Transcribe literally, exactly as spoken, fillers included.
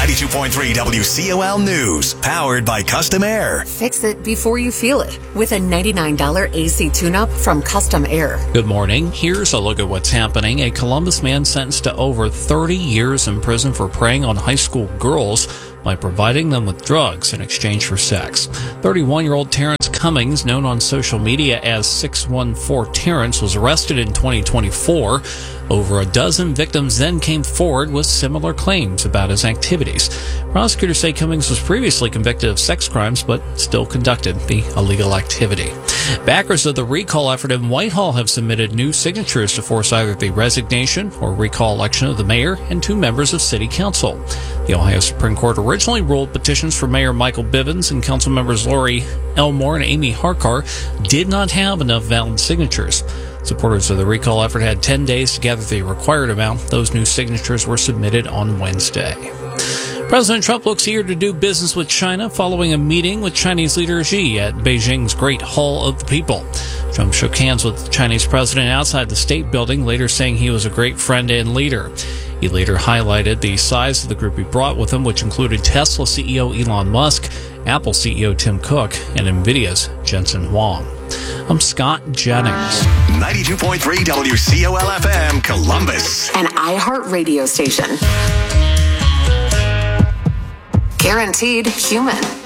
ninety-two point three W C O L News, powered by Custom Air. Fix it before you feel it with a ninety-nine dollars A C tune-up from Custom Air. Good morning. Here's a look at what's happening. A Columbus man sentenced to over thirty years in prison for preying on high school girls by providing them with drugs in exchange for sex. thirty-one-year-old Terrence Cummings, known on social media as six one four Terrence, was arrested in twenty twenty-four. Over a dozen victims then came forward with similar claims about his activities. Prosecutors say Cummings was previously convicted of sex crimes, but still conducted the illegal activity. Backers of the recall effort in Whitehall have submitted new signatures to force either the resignation or recall election of the mayor and two members of city council. The Ohio Supreme Court originally ruled petitions for Mayor Michael Bivens and council members Lori Elmore and Amy Harkar did not have enough valid signatures. Supporters of the recall effort had ten days to gather the required amount. Those new signatures were submitted on Wednesday. President Trump looks eager to do business with China following a meeting with Chinese leader Xi at Beijing's Great Hall of the People. Trump shook hands with the Chinese president outside the State Building, later saying he was a great friend and leader. He later highlighted the size of the group he brought with him, which included Tesla C E O Elon Musk, Apple C E O Tim Cook, and NVIDIA's Jensen Huang. I'm Scott Jennings. ninety-two point three W C O L F M, Columbus. An iHeart radio station. Guaranteed human.